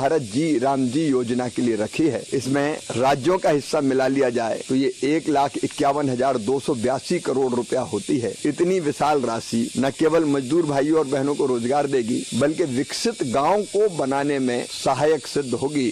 भारत जी राम जी योजना के लिए रखी है। इसमें राज्यों का हिस्सा मिला लिया जाए तो ये 1,51,282 करोड़ रुपया होती है। इतनी विशाल राशि न केवल मजदूर भाइयों और बहनों को रोजगार देगी बल्कि विकसित गांव को बनाने में सहायक सिद्ध होगी।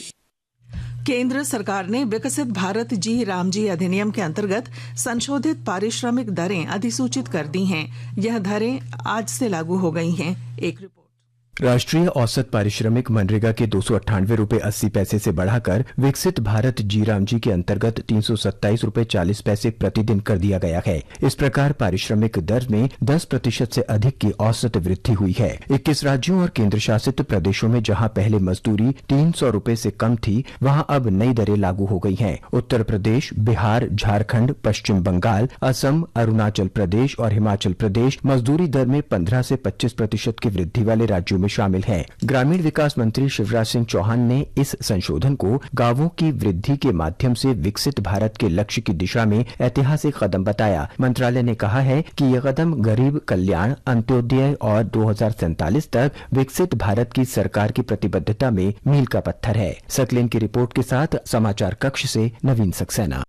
केंद्र सरकार ने विकसित भारत जी राम जी अधिनियम के अंतर्गत संशोधित पारिश्रमिक दरें अधिसूचित कर दी हैं। यह दरें आज से लागू हो गई हैं। एक रिपोर्ट। राष्ट्रीय औसत पारिश्रमिक मनरेगा के 298 रुपए 80 पैसे से बढ़ाकर विकसित भारत जी राम जी के अंतर्गत 327 रुपए 40 पैसे प्रतिदिन कर दिया गया है। इस प्रकार पारिश्रमिक दर में 10% से अधिक की औसत वृद्धि हुई है। 21 राज्यों और केंद्र शासित प्रदेशों में जहां पहले मजदूरी 300 रुपए से कम थी, वहां अब नई दरें लागू हो गई हैं। उत्तर प्रदेश, बिहार, झारखंड, पश्चिम बंगाल, असम, अरुणाचल प्रदेश और हिमाचल प्रदेश मजदूरी दर में 15 से 25% की वृद्धि वाले राज्यों में शामिल है। ग्रामीण विकास मंत्री शिवराज सिंह चौहान ने इस संशोधन को गांवों की वृद्धि के माध्यम से विकसित भारत के लक्ष्य की दिशा में ऐतिहासिक कदम बताया। मंत्रालय ने कहा है कि यह कदम गरीब कल्याण, अंत्योदय और 2047 तक विकसित भारत की सरकार की प्रतिबद्धता में मील का पत्थर है। सकलेन की रिपोर्ट के साथ समाचार कक्ष से नवीन सक्सेना।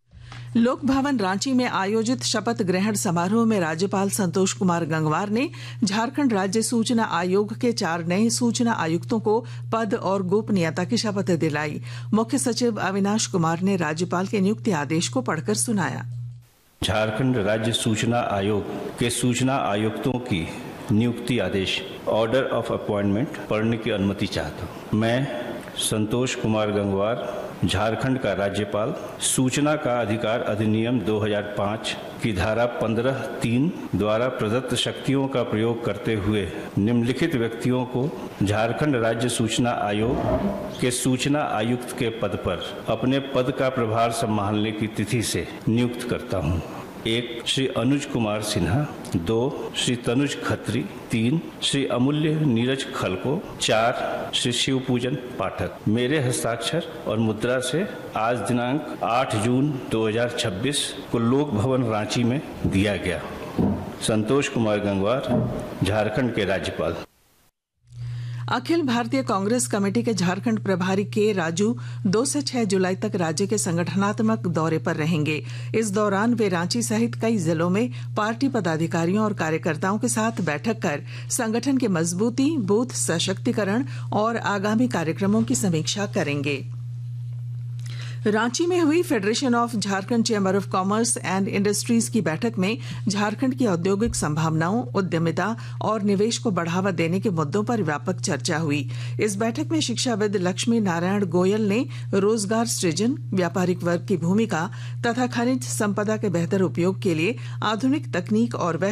लोक भवन रांची में आयोजित शपथ ग्रहण समारोह में राज्यपाल संतोष कुमार गंगवार ने झारखंड राज्य सूचना आयोग के 4 नए सूचना आयुक्तों को पद और गोपनीयता की शपथ दिलाई। मुख्य सचिव अविनाश कुमार ने राज्यपाल के नियुक्ति आदेश को पढ़कर सुनाया। झारखंड राज्य सूचना आयोग के सूचना आयुक्तों की नियुक्ति आदेश ऑर्डर ऑफ अपॉइंटमेंट पढ़ने की अनुमति चाहता हूँ। मैं संतोष कुमार गंगवार झारखंड का राज्यपाल सूचना का अधिकार अधिनियम 2005 की धारा 15(3) द्वारा प्रदत्त शक्तियों का प्रयोग करते हुए निम्नलिखित व्यक्तियों को झारखंड राज्य सूचना आयोग के सूचना आयुक्त के पद पर अपने पद का प्रभार संभालने की तिथि से नियुक्त करता हूँ। 1 श्री अनुज कुमार सिन्हा, 2 श्री तनुज खत्री, 3 श्री अमूल्य नीरज खलको, 4 श्री शिव पूजन पाठक। मेरे हस्ताक्षर और मुद्रा से आज दिनांक 8 जून 2026 को लोक भवन रांची में दिया गया। संतोष कुमार गंगवार, झारखंड के राज्यपाल। अखिल भारतीय कांग्रेस कमेटी के झारखंड प्रभारी के राजू 2 से 6 जुलाई तक राज्य के संगठनात्मक दौरे पर रहेंगे। इस दौरान वे रांची सहित कई जिलों में पार्टी पदाधिकारियों और कार्यकर्ताओं के साथ बैठक कर संगठन की मजबूती, बूथ सशक्तिकरण और आगामी कार्यक्रमों की समीक्षा करेंगे। रांची में हुई federation of Jharkhand chamber of commerce and industries की बैठक में झारखंड की औद्योगिक संभावनाओं, उद्यमिता और निवेश को बढ़ावा देने के मुद्दों पर व्यापक चर्चा हुई। इस बैठक में शिक्षाविद लक्ष्मी नारायण गोयल ने रोजगार सृजन, व्यापारिक वर्ग की भूमिका तथा खनिज संपदा के बेहतर उपयोग के लिए आधुनिक तकनीक और